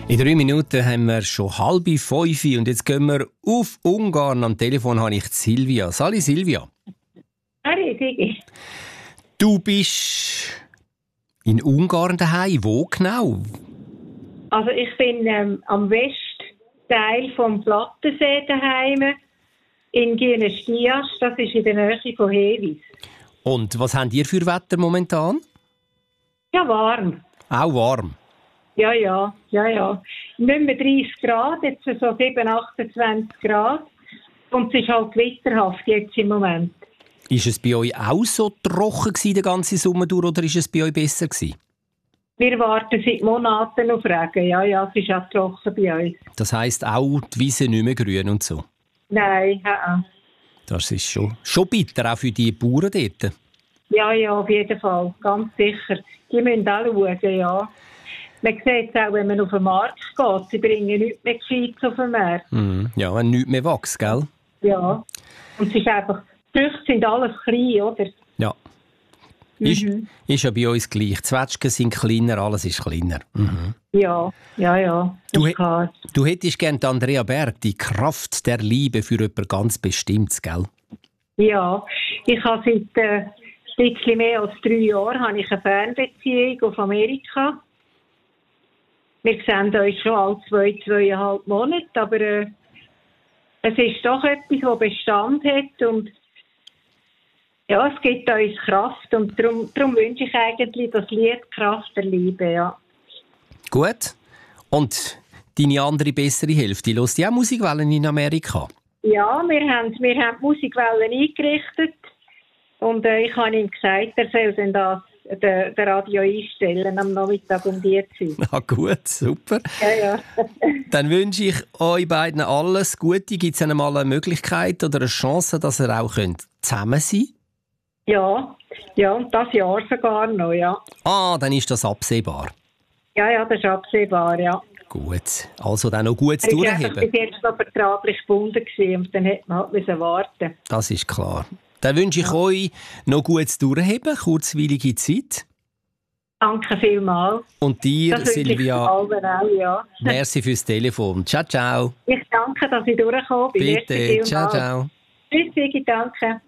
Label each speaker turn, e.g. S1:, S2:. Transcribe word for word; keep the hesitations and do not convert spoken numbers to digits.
S1: In drei Minuten haben wir schon halb fünf und jetzt gehen wir auf Ungarn. Am Telefon habe ich Silvia. Sali Silvia.
S2: Hallo Sigi.
S1: Du bist in Ungarn daheim. Wo genau?
S2: Also ich bin ähm, am Westteil vom Plattensee daheim in Gienestias. Das ist in der Nähe von Hevis.
S1: Und was habt ihr für Wetter momentan?
S2: Ja, warm.
S1: Auch warm.
S2: Ja, ja, ja, ja. Nicht mehr dreißig Grad, jetzt so sieben, achtundzwanzig Grad. Und es ist halt gewitterhaft jetzt im Moment.
S1: Ist es bei euch auch so trocken gewesen, den ganzen Sommer durch, oder ist es bei euch besser gewesen?
S2: Wir warten seit Monaten auf Regen. Ja, ja, es ist auch trocken bei uns.
S1: Das heisst auch die Wiese nicht mehr grün und so?
S2: Nein, ja.
S1: Das ist schon, schon bitter, auch für die Bauern dort.
S2: Ja, ja, auf jeden Fall, ganz sicher. Die müssen auch schauen, ja. Man sieht es auch, wenn man auf den Markt geht. Sie bringen nichts mehr Gescheites auf den Markt.
S1: Mm, ja, wenn nichts mehr wächst, gell?
S2: Ja. Und es ist einfach, die Früchte sind alles klein, oder?
S1: Ja.
S2: Mhm.
S1: Ist, ist ja bei uns gleich. Die Zwetschgen sind kleiner, alles ist kleiner. Mhm.
S2: Ja, ja, ja.
S1: Du, du hättest gerne Andrea Berg, die Kraft der Liebe für jemanden ganz Bestimmtes, gell?
S2: Ja, ich habe seit äh, ein bisschen mehr als drei Jahren habe ich eine Fernbeziehung auf Amerika. Wir sehen uns schon alle zwei, zweieinhalb Monate, aber äh, es ist doch etwas, das Bestand hat und ja, es gibt uns Kraft und darum, darum wünsche ich eigentlich das Lied «Kraft der Liebe», ja.
S1: Gut. Und deine andere bessere Hälfte, hörst du auch Musikwellen in Amerika?
S2: Ja, wir haben, wir haben die Musikwellen eingerichtet und äh, ich habe ihm gesagt, er soll dann das Den, den Radio einstellen am Nachmittag um die Zeit.
S1: Na gut, super.
S2: Ja, ja.
S1: Dann wünsche ich euch beiden alles Gute. Gibt es einmal eine Möglichkeit oder eine Chance, dass ihr auch zusammen sein könnt?
S2: Ja, ja, und das Jahr sogar noch, ja.
S1: Ah, dann ist das absehbar.
S2: Ja, ja, das ist absehbar, ja.
S1: Gut, also dann noch gut
S2: Er
S1: durchheben.
S2: war bis jetzt noch vertraglich gebunden und dann hätte man halt warten.
S1: Das ist klar. Dann wünsche ich ja. euch noch gutes Durchheben, kurzweilige Zeit.
S2: Danke vielmals.
S1: Und dir,
S2: das
S1: Silvia,
S2: auch, ja.
S1: Merci fürs Telefon. Ciao, ciao.
S2: Ich danke, dass ich durchgekommen bin.
S1: Bitte, ciao, ciao.
S2: Tschüss, Sigi, danke.